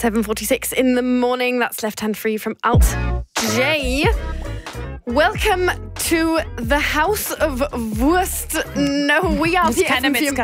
7:46 in the morning. That's Left Hand Free from Alt J. Welcome to the House of Wurst. No, we are the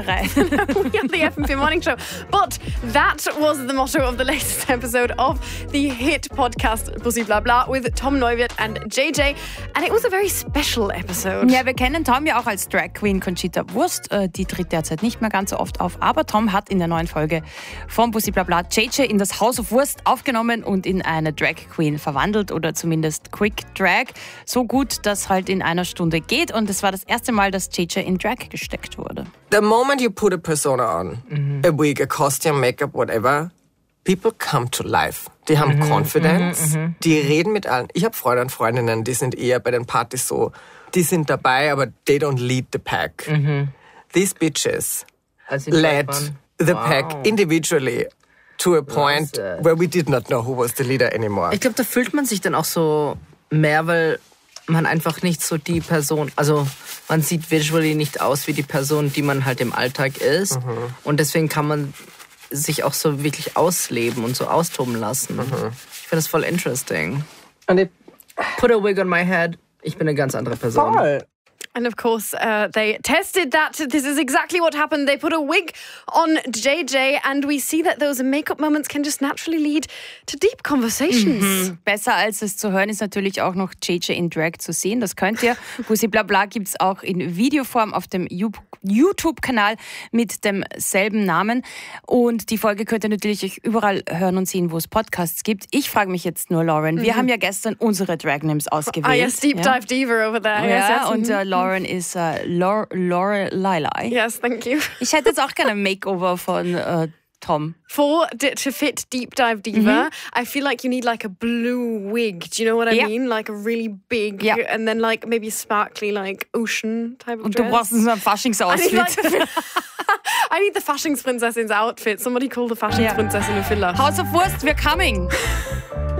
FM4 Morning Show. But that was the motto of the latest episode of the hit podcast Bussi Bla Bla with Tom Neuwirth and JJ. And it was a very special episode. Ja, wir kennen Tom ja auch als Drag Queen Conchita Wurst. Die tritt derzeit nicht mehr ganz so oft auf. Aber Tom hat in der neuen Folge von Bussi Bla Bla JJ in das House of Wurst aufgenommen und in eine Drag Queen verwandelt oder zumindest Quick Drag. So gut, dass halt in einer Stunde geht und es war das erste Mal, dass JJ in Drag gesteckt wurde. The moment you put a persona on, a wig, a costume, makeup, whatever, people come to life. Die haben Confidence, die reden mit allen. Ich habe Freunde und Freundinnen, die sind eher bei den Partys so, die sind dabei, aber they don't lead the pack. These bitches led the pack individually to a point where we did not know who was the leader anymore. Ich glaube, da fühlt man sich dann auch so mehr, weil man einfach nicht so die Person, also man sieht visually nicht aus wie die Person, die man halt im Alltag ist. Und deswegen kann man sich auch so wirklich ausleben und so austoben lassen. Ich finde das voll interesting. Und put a wig on my head, ich bin eine ganz andere Person. Voll. And of course, they tested that. This is exactly what happened. They put a wig on JJ and we see that those makeup moments can just naturally lead to deep conversations. Besser als es zu hören ist natürlich auch noch JJ in Drag zu sehen. Das könnt ihr. Bussi Bla Bla gibt es auch in Videoform auf dem YouTube-Kanal mit demselben Namen. Und die Folge könnt ihr natürlich euch überall hören und sehen, wo es Podcasts gibt. Ich frage mich jetzt nur, Lauren, wir haben ja gestern unsere Drag Names ausgewählt. Ah, yes, Deep Dive Diva over there. Ja, und Lauren ist Lorelei. Yes, thank you. Ich hätte jetzt auch gerne ein Makeover von Tom. To fit Deep Dive Diva, I feel like you need like a blue wig. Do you know what I mean? Like a really big, and then like maybe a sparkly, like ocean type of Und dress. du brauchst so ein Faschingsoutfit. I need the Faschingsprinzessin's outfit. Somebody call the Faschingsprinzessin a filler. House of Wurst, we're coming.